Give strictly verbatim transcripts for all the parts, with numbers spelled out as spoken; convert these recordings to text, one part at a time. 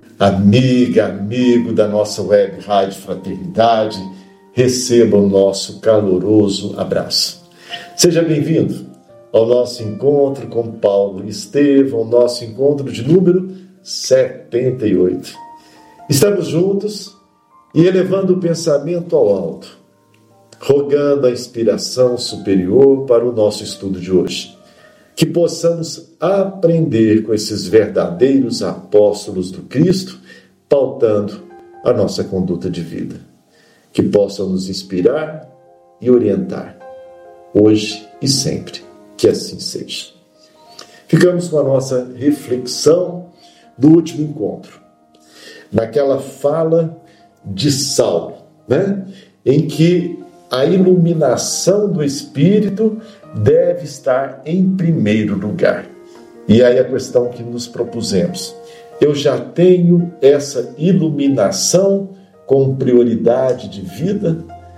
Amiga, amigo da nossa web Rádio Fraternidade, receba o nosso caloroso abraço. Seja bem-vindo ao nosso encontro com Paulo e Estevão, nosso encontro de número setenta e oito. Estamos juntos e elevando o pensamento ao alto, rogando a inspiração superior para o nosso estudo de hoje. Que possamos aprender com esses verdadeiros apóstolos do Cristo, pautando a nossa conduta de vida. Que possam nos inspirar e orientar, hoje e sempre. Que assim seja. Ficamos com a nossa reflexão do último encontro, naquela fala de Saulo, né? Em que a iluminação do Espírito deve estar em primeiro lugar. E aí a questão que nos propusemos: eu já tenho essa iluminação com prioridade de vida?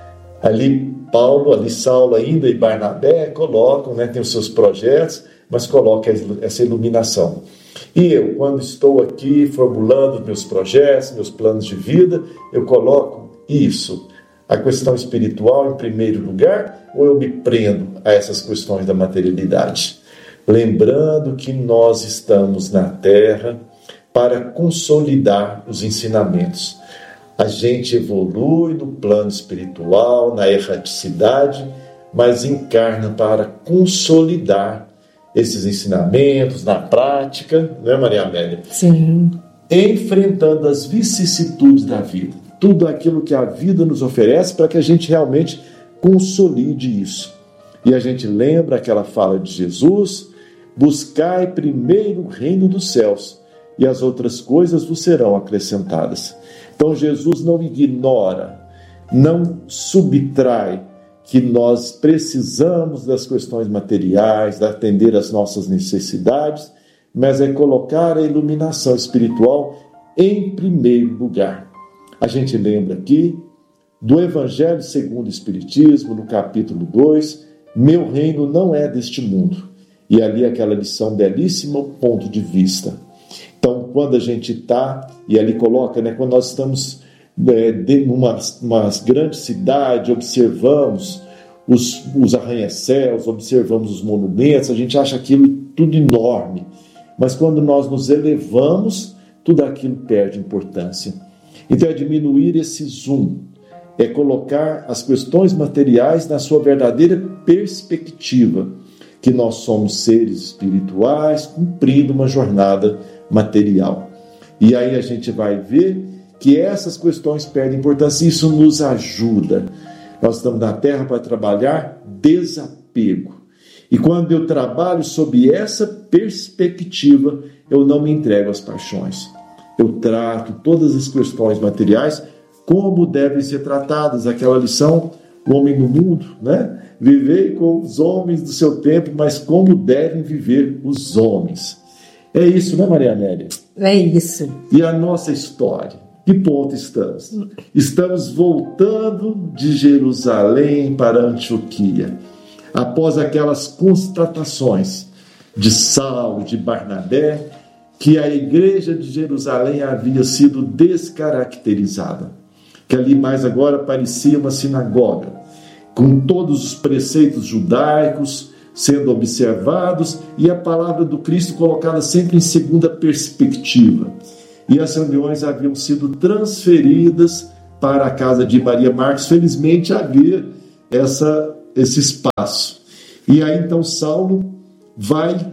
Ali Paulo, ali Saulo ainda e Barnabé colocam, né, tem os seus projetos, mas coloca essa iluminação. E eu, quando estou aqui formulando meus projetos, meus planos de vida, eu coloco isso, a questão espiritual em primeiro lugar, ou eu me prendo a essas questões da materialidade? Lembrando que nós estamos na Terra para consolidar os ensinamentos. A gente evolui no plano espiritual, na erraticidade, mas encarna para consolidar esses ensinamentos na prática, não é, Maria Amélia? Sim. Enfrentando as vicissitudes da vida. Tudo aquilo que a vida nos oferece para que a gente realmente consolide isso. E a gente lembra aquela fala de Jesus: buscai primeiro o reino dos céus e as outras coisas vos serão acrescentadas. Então Jesus não ignora, não subtrai que nós precisamos das questões materiais, de atender às nossas necessidades, mas é colocar a iluminação espiritual em primeiro lugar. A gente lembra aqui do Evangelho segundo o Espiritismo, no capítulo dois, meu reino não é deste mundo. E ali aquela lição belíssima, o ponto de vista. Então, quando a gente está, e ali coloca, né, quando nós estamos é, de uma, uma grande cidade, observamos os, os arranha-céus, observamos os monumentos, a gente acha aquilo tudo enorme. Mas quando nós nos elevamos, tudo aquilo perde importância. Então é diminuir esse zoom, é colocar as questões materiais na sua verdadeira perspectiva, que nós somos seres espirituais cumprindo uma jornada material. E aí a gente vai ver que essas questões perdem importância e isso nos ajuda. Nós estamos na Terra para trabalhar desapego. E quando eu trabalho sob essa perspectiva, eu não me entrego às paixões. Eu trato todas as questões materiais como devem ser tratadas. Aquela lição, o homem no mundo, né? Vivei com os homens do seu tempo, mas como devem viver os homens. É isso, né, Maria Amélia? É isso. E a nossa história? Que ponto estamos? Estamos voltando de Jerusalém para Antioquia. Após aquelas constatações de Saulo, de Barnabé, que a igreja de Jerusalém havia sido descaracterizada, que ali mais agora parecia uma sinagoga, com todos os preceitos judaicos sendo observados e a palavra do Cristo colocada sempre em segunda perspectiva. E as reuniões haviam sido transferidas para a casa de Maria Marques. Felizmente havia essa, esse espaço. E aí então Saulo vai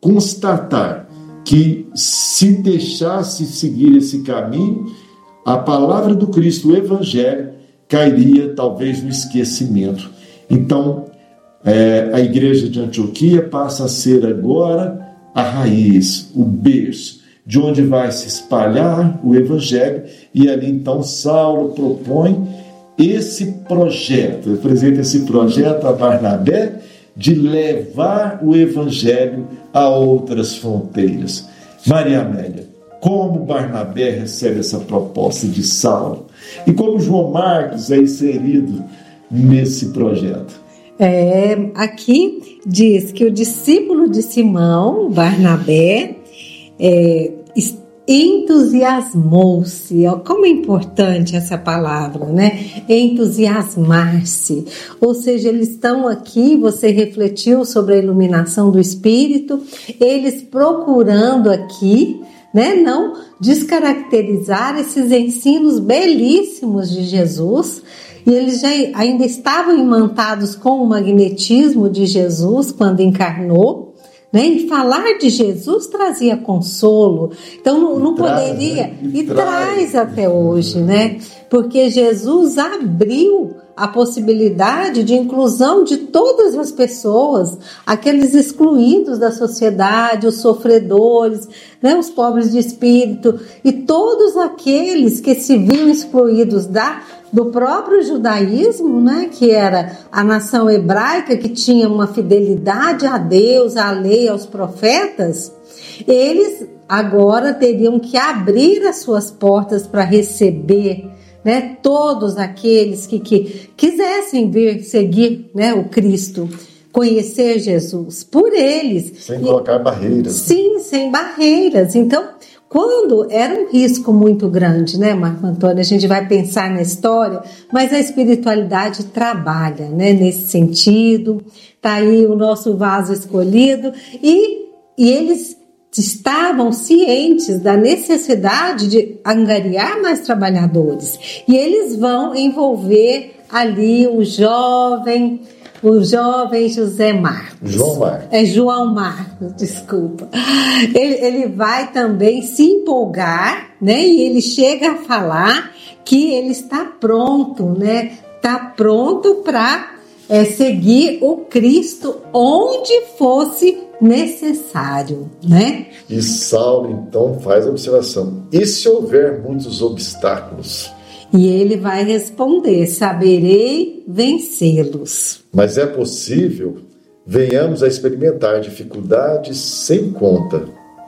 constatar que se deixasse seguir esse caminho, a palavra do Cristo, o Evangelho, cairia talvez no esquecimento. Então, é, a igreja de Antioquia passa a ser agora a raiz, o berço, de onde vai se espalhar o Evangelho, e ali então Saulo propõe esse projeto, apresenta esse projeto a Barnabé, de levar o Evangelho a outras fronteiras. Maria Amélia, como Barnabé recebe essa proposta de Saulo? E como João Marcos é inserido nesse projeto? É, aqui diz que o discípulo de Simão, Barnabé, é, entusiasmou-se. Como é importante essa palavra, né? Entusiasmar-se. Ou seja, eles estão aqui, você refletiu sobre a iluminação do Espírito, eles procurando aqui, né, não descaracterizar esses ensinos belíssimos de Jesus. E eles já ainda estavam imantados com o magnetismo de Jesus quando encarnou, né? E falar de Jesus trazia consolo. Então não, não traz, poderia, né? e, e traz. traz até hoje, né? Porque Jesus abriu a possibilidade de inclusão de todas as pessoas, aqueles excluídos da sociedade, os sofredores, né, os pobres de espírito, e todos aqueles que se viam excluídos da, do próprio judaísmo, né, que era a nação hebraica, que tinha uma fidelidade a Deus, à lei, aos profetas. Eles agora teriam que abrir as suas portas para receber, né, todos aqueles que, que quisessem vir seguir, né, o Cristo, conhecer Jesus, por eles. Sem colocar barreiras. Sim, sem barreiras. Então, quando era um risco muito grande, né, Marco Antônio? A gente vai pensar na história, mas a espiritualidade trabalha, né, nesse sentido. Está aí o nosso vaso escolhido e, e eles estavam cientes da necessidade de angariar mais trabalhadores. E eles vão envolver ali o jovem, o jovem José Marcos. João Marcos. É João Marcos, desculpa. Ele, ele vai também se empolgar, né? E ele chega a falar que ele está pronto, né? Está pronto para é, seguir o Cristo onde fosse necessário, né? E Saulo então faz a observação: e se houver muitos obstáculos? E ele vai responder: saberei vencê-los. Mas é possível venhamos a experimentar dificuldades sem conta.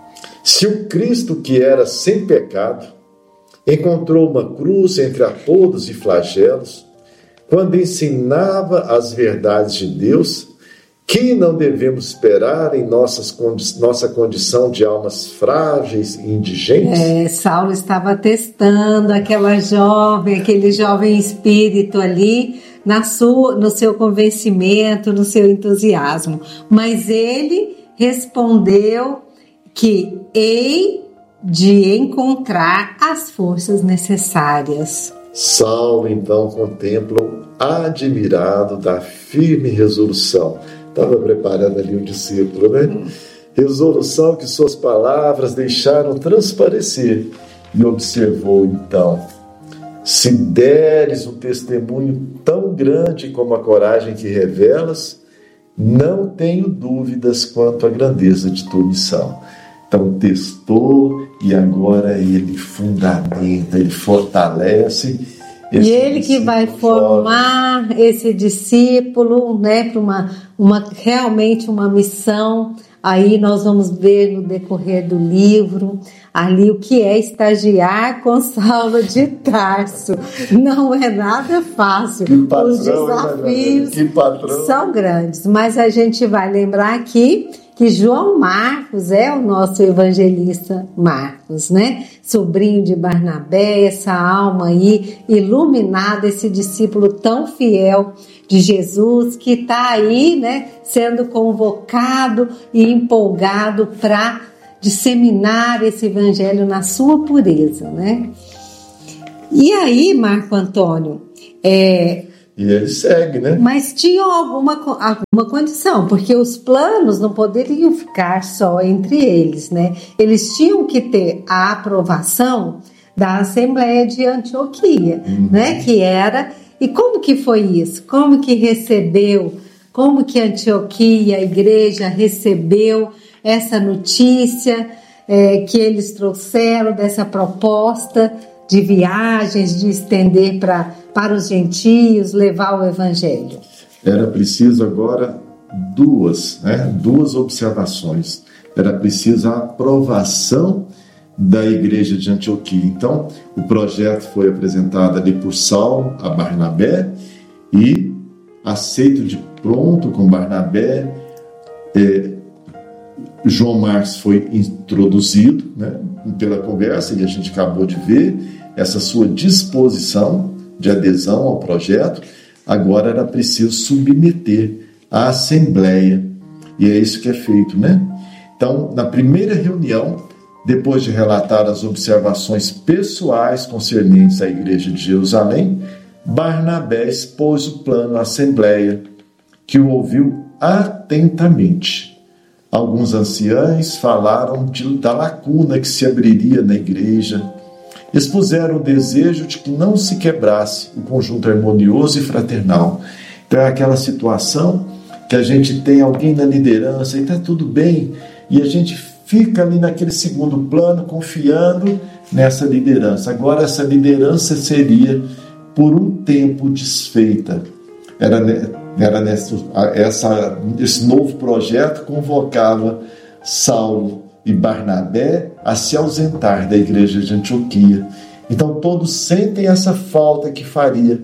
Se o Cristo, que era sem pecado, encontrou uma cruz entre apodos e flagelos, quando ensinava as verdades de Deus, que não devemos esperar em nossas condi- nossa condição de almas frágeis e indigentes? É, Saulo estava testando aquela jovem, aquele jovem espírito ali, na sua, no seu convencimento, no seu entusiasmo. Mas ele respondeu que hei de encontrar as forças necessárias. Saulo então contempla admirado da firme resolução. Estava preparando ali um discípulo, né? Hum. Resolução que suas palavras deixaram transparecer. E observou então: se deres um testemunho tão grande como a coragem que revelas, não tenho dúvidas quanto à grandeza de tua missão. Então testou e agora ele fundamenta, ele fortalece. E ele que vai formar jovem. Esse discípulo, né, para uma, uma, realmente uma missão. Aí nós vamos ver no decorrer do livro, ali o que é estagiar com Saulo de Tarso. Não é nada fácil. Que patrão, os desafios que patrão. São grandes. Mas a gente vai lembrar aqui que João Marcos é o nosso evangelista Marcos, né? Sobrinho de Barnabé, essa alma aí iluminada, esse discípulo tão fiel de Jesus, que está aí, né, sendo convocado e empolgado para disseminar esse evangelho na sua pureza, né? E aí, Marco Antônio, é... E ele segue, né? Mas tinha alguma, alguma condição, porque os planos não poderiam ficar só entre eles, né? Eles tinham que ter a aprovação da Assembleia de Antioquia, uhum. né? Que era... E como que foi isso? Como que recebeu, como que Antioquia, a igreja, recebeu essa notícia é, que eles trouxeram dessa proposta de viagens, de estender pra, para os gentios, levar o evangelho? Era preciso agora duas, né? duas observações. Era preciso a aprovação da igreja de Antioquia. Então, o projeto foi apresentado ali por Saulo a Barnabé e aceito de pronto com Barnabé. É, João Marcos foi introduzido, né, pela conversa, e a gente acabou de ver essa sua disposição de adesão ao projeto. Agora era preciso submeter à Assembleia, e é isso que é feito, né? Então, na primeira reunião, depois de relatar as observações pessoais concernentes à Igreja de Jerusalém, Barnabé expôs o plano à Assembleia, que o ouviu atentamente. Alguns anciãos falaram de, da lacuna que se abriria na igreja, expuseram o desejo de que não se quebrasse o conjunto harmonioso e fraternal. Então é aquela situação que a gente tem alguém na liderança e está tudo bem, e a gente fica ali naquele segundo plano, confiando nessa liderança. Agora essa liderança seria por um tempo desfeita. Era, era nessa, essa, esse novo projeto convocava Saulo e Barnabé a se ausentar da igreja de Antioquia. Então todos sentem essa falta que faria.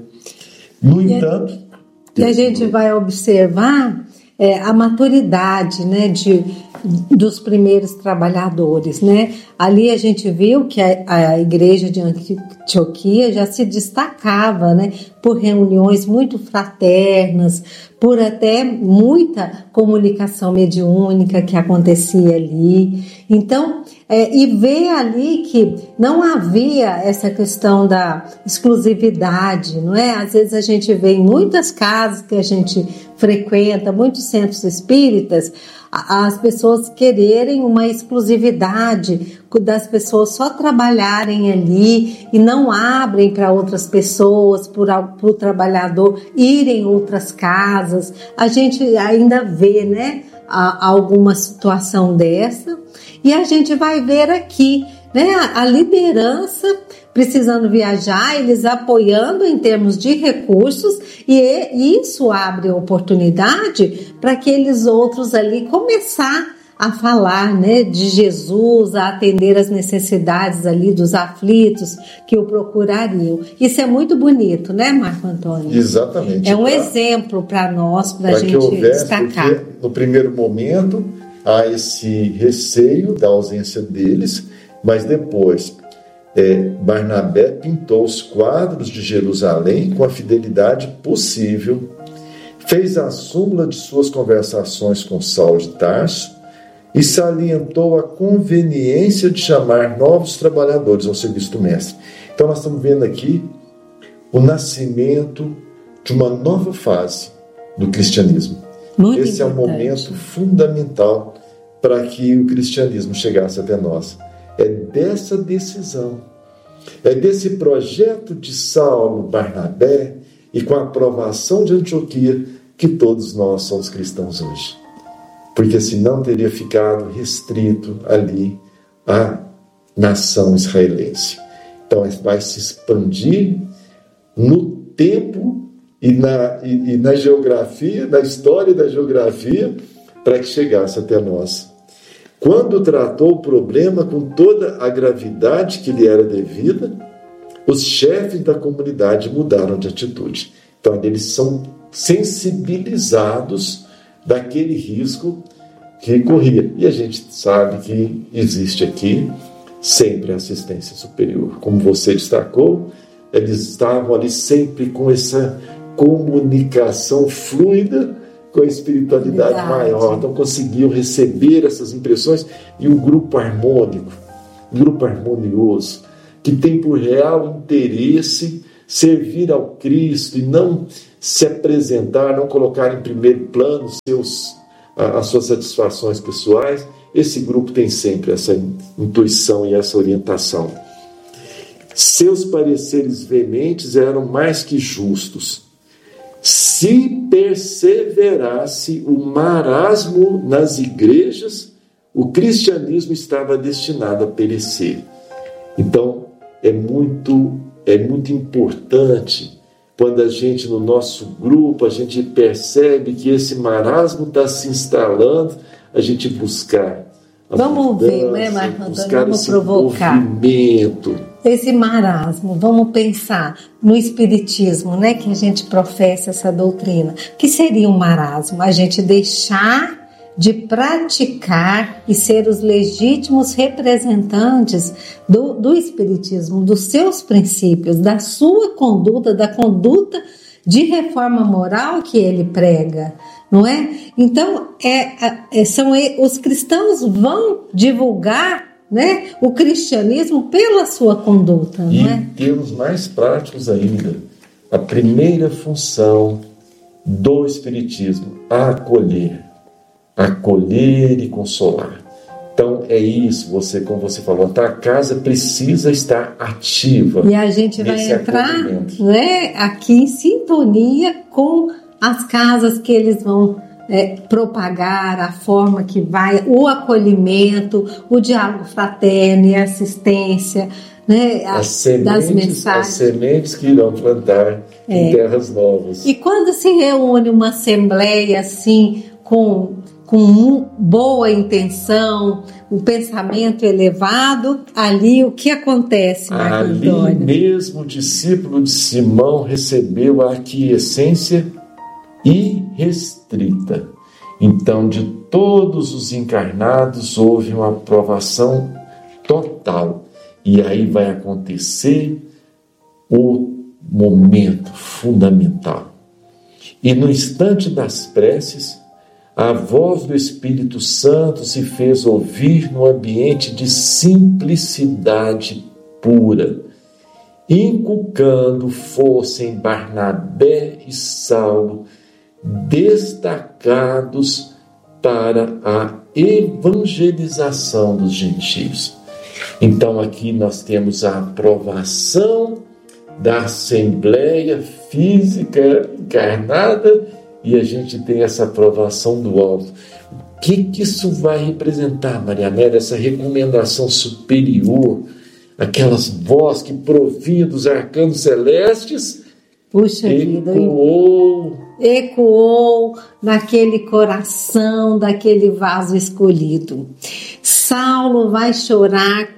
No e entanto... E a gente vai observar é, a maturidade, né, de, dos primeiros trabalhadores, né? Ali a gente viu que a, a igreja de Antioquia já se destacava, né, por reuniões muito fraternas, por até muita comunicação mediúnica que acontecia ali. Então, é, e ver ali que não havia essa questão da exclusividade, não é? Às vezes a gente vê em muitas casas que a gente frequenta, muitos centros espíritas, as pessoas quererem uma exclusividade, das pessoas só trabalharem ali e não abrem para outras pessoas, para o trabalhador ir em outras casas. A gente ainda vê, né, alguma situação dessa, e a gente vai ver aqui, né, a liderança precisando viajar, eles apoiando em termos de recursos, e isso abre oportunidade para aqueles outros ali começar a falar, né, de Jesus, a atender as necessidades ali dos aflitos que o procurariam. Isso é muito bonito, né, Marco Antônio? Exatamente. É um pra, exemplo para nós, para a gente houvesse, destacar. No primeiro momento, há esse receio da ausência deles, mas depois é, Barnabé pintou os quadros de Jerusalém com a fidelidade possível, fez a súmula de suas conversações com Saulo de Tarso e salientou a conveniência de chamar novos trabalhadores ao serviço do mestre. Então nós estamos vendo aqui o nascimento de uma nova fase do cristianismo. Muito Esse importante. É um momento fundamental para que o cristianismo chegasse até nós. É dessa decisão, é desse projeto de Saulo, Barnabé, e com a aprovação de Antioquia, que todos nós somos cristãos hoje. Porque senão teria ficado restrito ali a nação israelense. Então vai se expandir no tempo e na, e, e na geografia, na história da geografia, para que chegasse até nós. Quando tratou o problema com toda a gravidade que lhe era devida, os chefes da comunidade mudaram de atitude. Então eles são sensibilizados daquele risco que corria. E a gente sabe que existe aqui sempre assistência superior. Como você destacou, eles estavam ali sempre com essa comunicação fluida com a espiritualidade Verdade. maior. Então conseguiam receber essas impressões, e um grupo harmônico, um grupo harmonioso, que tem por real interesse servir ao Cristo e não se apresentar, não colocar em primeiro plano seus, as suas satisfações pessoais. Esse grupo tem sempre essa intuição e essa orientação. Seus pareceres veementes eram mais que justos. Se perseverasse o marasmo nas igrejas, o cristianismo estava destinado a perecer. Então, é muito, é muito importante quando a gente, no nosso grupo, a gente percebe que esse marasmo está se instalando, a gente buscar a Vamos mudança, ver, né, Marco Antônio? buscar Vamos esse provocar movimento. Esse marasmo. Vamos pensar no espiritismo, né, que a gente professa essa doutrina. O que seria um marasmo? A gente deixar de praticar e ser os legítimos representantes do, do Espiritismo, dos seus princípios, da sua conduta, da conduta de reforma moral que ele prega, não é? Então, é, é, são, os cristãos vão divulgar, né, o cristianismo pela sua conduta, não é? E termos mais práticos ainda, a primeira função do Espiritismo, acolher, acolher e consolar. Então é isso, você, como você falou, então a casa precisa estar ativa. E a gente vai entrar, né, aqui em sintonia com as casas que eles vão é, propagar, a forma que vai, o acolhimento, o diálogo fraterno e assistência, né, a, as sementes, das mensagens. As sementes que irão plantar é. em terras novas. E quando se reúne uma assembleia assim, com, com boa intenção, o pensamento elevado, ali o que acontece, Marco Antônio? Ali mesmo o discípulo de Simão recebeu a aquiescência irrestrita. Então, de todos os encarnados, houve uma aprovação total. E aí vai acontecer o momento fundamental. E no instante das preces, a voz do Espírito Santo se fez ouvir no ambiente de simplicidade pura, inculcando força em Barnabé e Saulo, destacados para a evangelização dos gentios. Então aqui nós temos a aprovação da Assembleia Física encarnada e a gente tem essa aprovação do alto. O que, que isso vai representar, Marianela? Essa recomendação superior, aquelas vozes que provinham dos arcanos celestes, Puxa vida, ecoou, ecoou naquele coração daquele vaso escolhido. Saulo vai chorar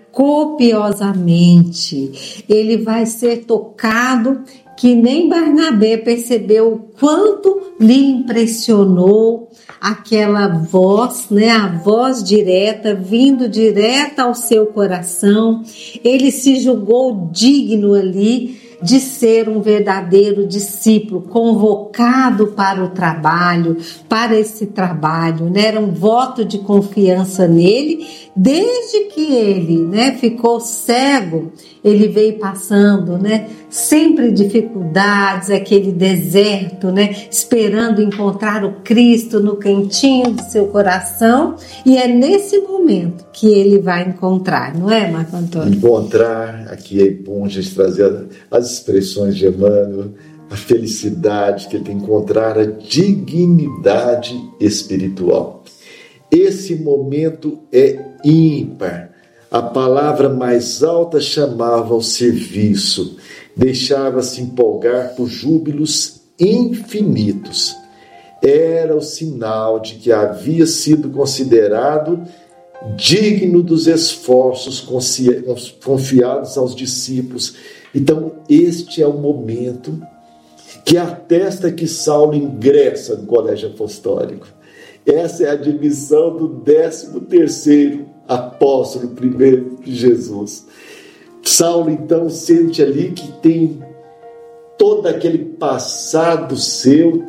copiosamente, ele vai ser tocado que nem Barnabé percebeu o quanto lhe impressionou aquela voz, né, a voz direta, vindo direta ao seu coração. Ele se julgou digno ali de ser um verdadeiro discípulo, convocado para o trabalho, para esse trabalho, né? Era um voto de confiança nele, desde que ele, né, ficou cego, ele veio passando, né, sempre dificuldades, aquele deserto, né, esperando encontrar o Cristo no cantinho do seu coração, e é nesse momento que ele vai encontrar, não é, Marco Antônio? Encontrar, aqui é bom a gente trazer as expressões de Emmanuel, a felicidade que ele tem, encontrar a dignidade espiritual. Esse momento é ímpar. A palavra mais alta chamava ao serviço, deixava-se empolgar por júbilos infinitos. Era o sinal de que havia sido considerado digno dos esforços confiados aos discípulos. Então, este é o momento que atesta que Saulo ingressa no colégio apostólico. Essa é a admissão do décimo terceiro apóstolo primeiro de Jesus. Saulo, então, sente ali que tem todo aquele passado seu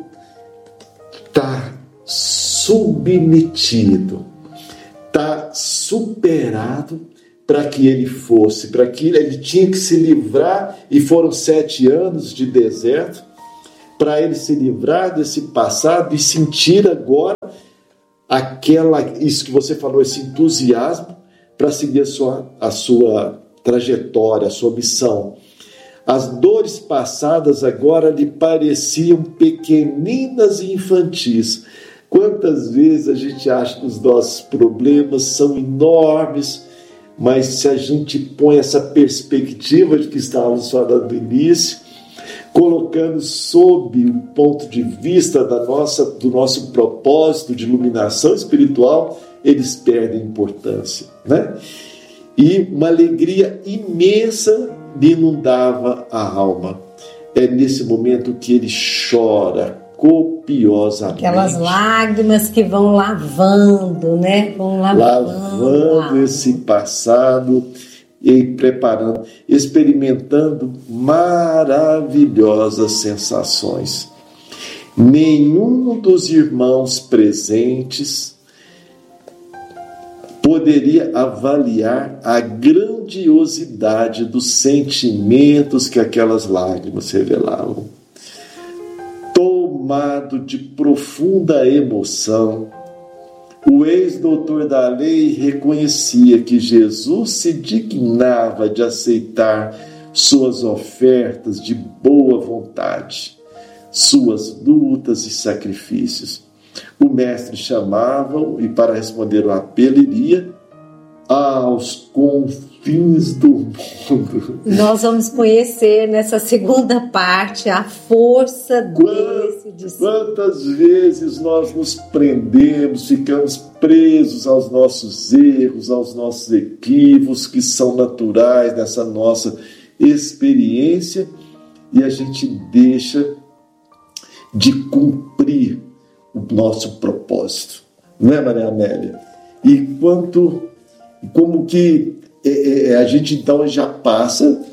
está submetido, está superado para que ele fosse, para que ele tinha que se livrar, e foram sete anos de deserto, para ele se livrar desse passado e sentir agora aquela, isso que você falou, esse entusiasmo para seguir a sua, a sua trajetória, a sua missão. As dores passadas agora lhe pareciam pequeninas e infantis. Quantas vezes a gente acha que os nossos problemas são enormes, mas se a gente põe essa perspectiva de que estávamos falando no início, colocando sob o ponto de vista da nossa, do nosso propósito de iluminação espiritual, eles perdem importância, né? E uma alegria imensa lhe inundava a alma. É nesse momento que ele chora copiosamente. Aquelas lágrimas que vão lavando, né? Vão lavando, lavando esse passado e preparando, experimentando maravilhosas sensações. Nenhum dos irmãos presentes poderia avaliar a grandiosidade dos sentimentos que aquelas lágrimas revelavam. Tomado de profunda emoção, o ex-doutor da lei reconhecia que Jesus se dignava de aceitar suas ofertas de boa vontade, suas lutas e sacrifícios. O mestre chamava-o e, para responder o apelo, iria aos confins do mundo. Nós vamos conhecer nessa segunda parte a força desse discípulo. Quantas vezes nós nos prendemos, ficamos presos aos nossos erros, aos nossos equívocos, que são naturais dessa nossa experiência, e a gente deixa de cumprir o nosso propósito, não é, Maria Amélia? E quanto, como que é, é, a gente então já passa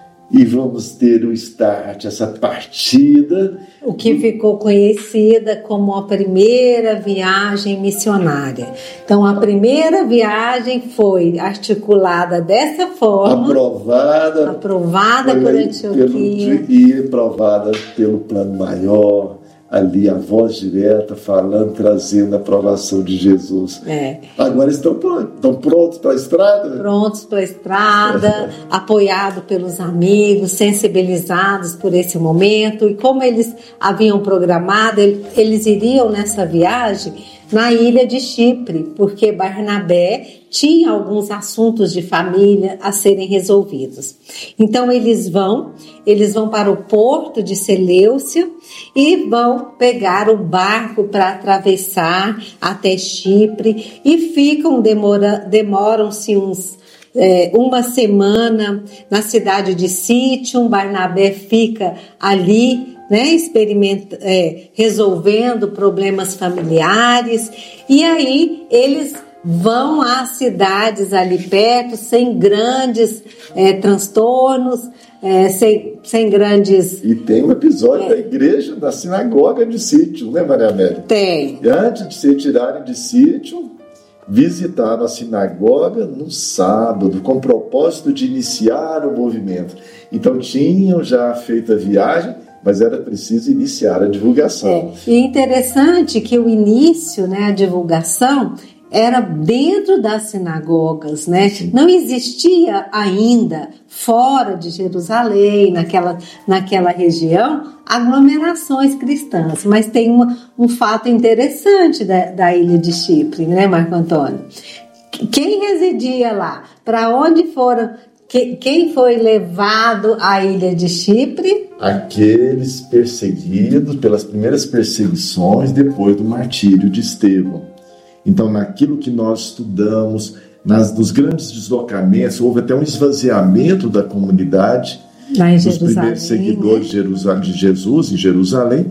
e vamos ter o start, essa partida. O que ficou conhecida como a primeira viagem missionária. Então, a primeira viagem foi articulada dessa forma. Aprovada. Aprovada por Antioquia. Pelo, e aprovada pelo plano maior. Ali a voz direta falando, trazendo a aprovação de Jesus. É. Agora estão prontos, estão prontos para a estrada? Prontos para a estrada, apoiados pelos amigos, sensibilizados por esse momento. E como eles haviam programado, eles iriam nessa viagem na ilha de Chipre, porque Barnabé tinha alguns assuntos de família a serem resolvidos. Então eles vão, eles vão para o porto de Seleucia e vão pegar o barco para atravessar até Chipre e ficam, demora, demoram-se uns é, uma semana na cidade de Sítion. Barnabé fica ali, né, experimenta, é, resolvendo problemas familiares, e aí eles vão às cidades ali perto, sem grandes é, transtornos, é, sem, sem grandes... E tem um episódio é. da igreja, da sinagoga de Sítion, né, Maria Amélia? Tem. E antes de se retirarem de Sítion, visitaram a sinagoga no sábado, com o propósito de iniciar o movimento. Então tinham já feito a viagem, mas era preciso iniciar a divulgação. É. E interessante que o início, né, a divulgação, era dentro das sinagogas, né? Não existia ainda, fora de Jerusalém, naquela, naquela região, aglomerações cristãs. Mas tem uma, um fato interessante da, da ilha de Chipre, né, Marco Antônio? Quem residia lá? Para onde foram... Quem foi levado à ilha de Chipre? Aqueles perseguidos pelas primeiras perseguições depois do martírio de Estevão. Então, naquilo que nós estudamos, nas, nos grandes deslocamentos, houve até um esvaziamento da comunidade dos primeiros seguidores, né, de Jesus em Jerusalém,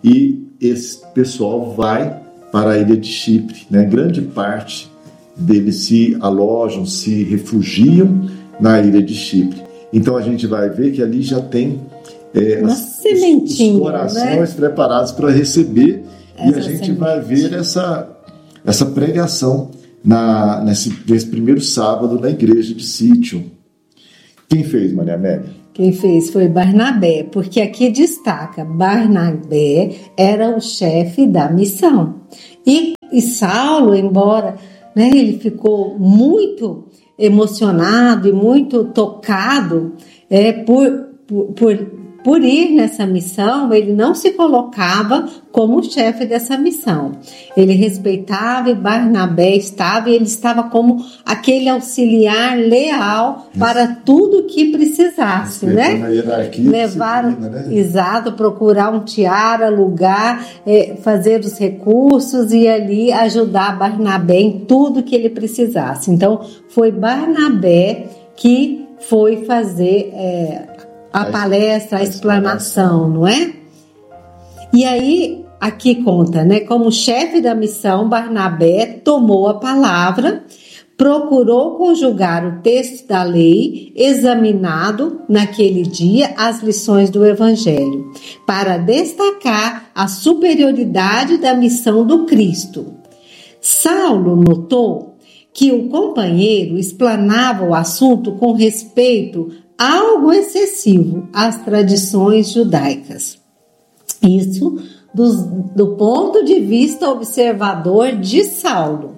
e esse pessoal vai para a ilha de Chipre, né? Grande parte deles se alojam, se refugiam na ilha de Chipre. Então a gente vai ver que ali já tem é, as, os, os corações, né, preparados para receber. Essa e a gente semente. vai ver essa, essa pregação na, nesse, nesse primeiro sábado na igreja de Sítion. Quem fez, Maria Amélia? Quem fez foi Barnabé, porque aqui destaca, Barnabé era o chefe da missão. E, e Saulo, embora, né, ele ficou muito emocionado e muito tocado é, por, por, por, por ir nessa missão, ele não se colocava como chefe dessa missão. Ele respeitava e Barnabé estava, e ele estava como aquele auxiliar leal para tudo que precisasse, né? Levar, né? Exato, procurar um tiara, alugar, é, fazer os recursos e ali ajudar Barnabé em tudo que ele precisasse. Então, foi Barnabé que foi fazer é, a palestra, a explanação, não é? E aí, aqui conta, né? Como chefe da missão, Barnabé tomou a palavra, procurou conjugar o texto da lei, examinado naquele dia as lições do Evangelho, para destacar a superioridade da missão do Cristo. Saulo notou que o companheiro explanava o assunto com respeito algo excessivo às tradições judaicas. Isso do, do ponto de vista observador de Saulo.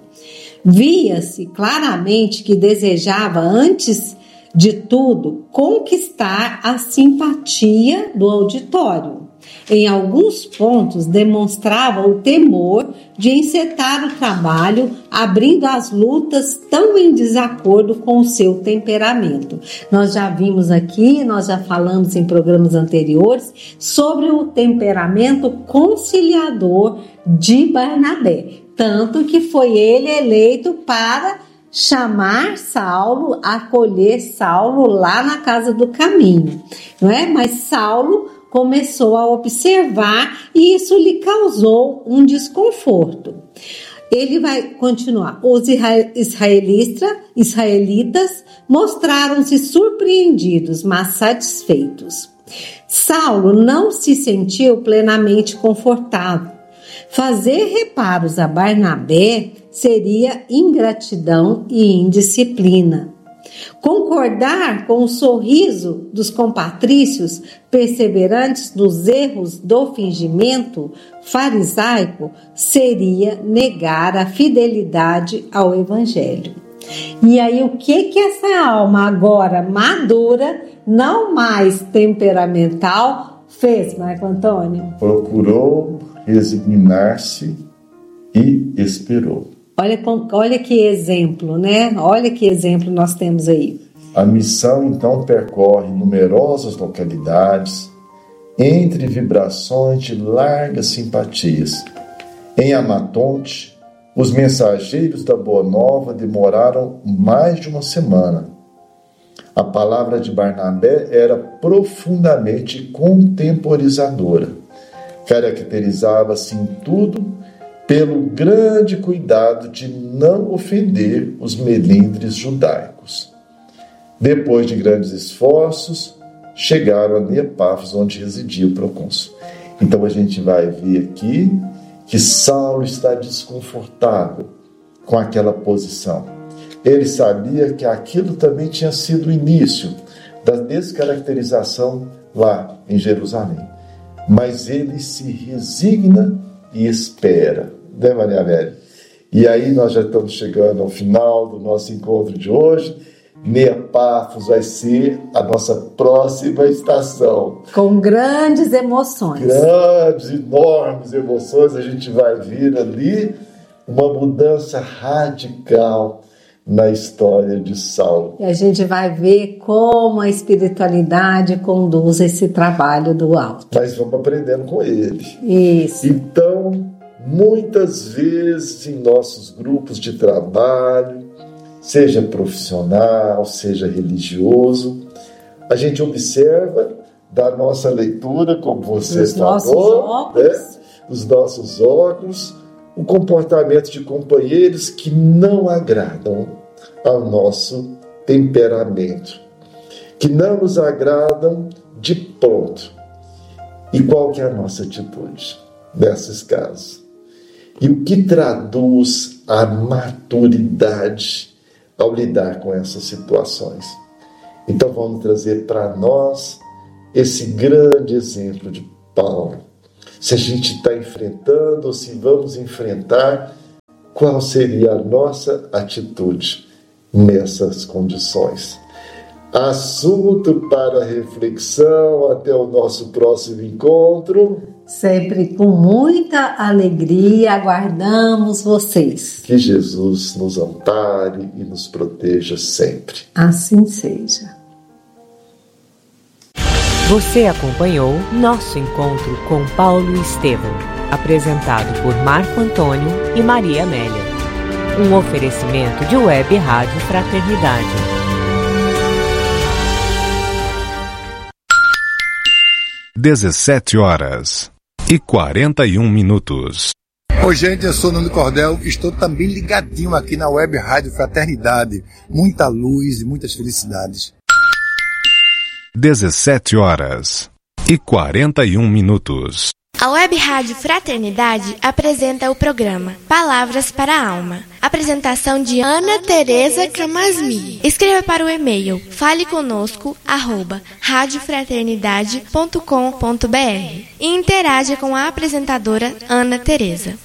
Via-se claramente que desejava, antes de tudo, conquistar a simpatia do auditório. Em alguns pontos, demonstrava o temor de encetar o trabalho, abrindo as lutas tão em desacordo com o seu temperamento. Nós já vimos aqui, nós já falamos em programas anteriores sobre o temperamento conciliador de Barnabé. Tanto que foi ele eleito para chamar Saulo, acolher Saulo lá na casa do caminho, não é? Mas Saulo começou a observar e isso lhe causou um desconforto. Ele vai continuar. Os israelitas, israelitas mostraram-se surpreendidos, mas satisfeitos. Saulo não se sentiu plenamente confortável. Fazer reparos a Barnabé seria ingratidão e indisciplina. Concordar com o sorriso dos compatrícios, perseverantes nos erros do fingimento farisaico, seria negar a fidelidade ao Evangelho. E aí, o que que essa alma agora madura, não mais temperamental, fez, Marco Antônio? Procurou resignar-se e esperou. Olha, olha que exemplo, né? Olha que exemplo nós temos aí. A missão, então, percorre numerosas localidades, entre vibrações de largas simpatias. Em Amatonte, os mensageiros da Boa Nova demoraram mais de uma semana. A palavra de Barnabé era profundamente contemporizadora. Caracterizava-se em tudo pelo grande cuidado de não ofender os melindres judaicos. Depois de grandes esforços, chegaram a Neopafos, onde residia o procônsul. Então a gente vai ver aqui que Saulo está desconfortável com aquela posição. Ele sabia que aquilo também tinha sido o início da descaracterização lá em Jerusalém. Mas ele se resigna e espera, né, Maria Amélia? E aí nós já estamos chegando ao final do nosso encontro de hoje. Neopafos vai ser a nossa próxima estação. Com grandes emoções. Grandes, enormes emoções. A gente vai ver ali uma mudança radical na história de Saulo. E a gente vai ver como a espiritualidade conduz esse trabalho do alto. Mas vamos aprendendo com ele. Isso. Então, muitas vezes em nossos grupos de trabalho, seja profissional, seja religioso, a gente observa da nossa leitura, como você Os falou, nossos óculos. né, os nossos óculos, o comportamento de companheiros que não agradam ao nosso temperamento, que não nos agradam de pronto. E qual que é a nossa atitude nesses casos? E o que traduz a maturidade ao lidar com essas situações? Então vamos trazer para nós esse grande exemplo de Paulo. Se a gente está enfrentando ou se vamos enfrentar, qual seria a nossa atitude nessas condições? Assunto para reflexão. Até o nosso próximo encontro. Sempre com muita alegria aguardamos vocês. Que Jesus nos ampare e nos proteja sempre. Assim seja. Você acompanhou nosso encontro com Paulo Estevão, apresentado por Marco Antônio e Maria Amélia. Um oferecimento de Web Rádio Fraternidade. dezessete horas. e quarenta e um minutos. Oi, gente, eu sou o Nando Cordel, estou também ligadinho aqui na Web Rádio Fraternidade. Muita luz e muitas felicidades. dezessete horas e quarenta e um minutos. A Web Rádio Fraternidade apresenta o programa Palavras para a Alma. Apresentação de Ana Tereza Camasmi. Escreva para o e-mail faleconosco arroba radiofraternidade ponto com ponto br e interaja com a apresentadora Ana Tereza.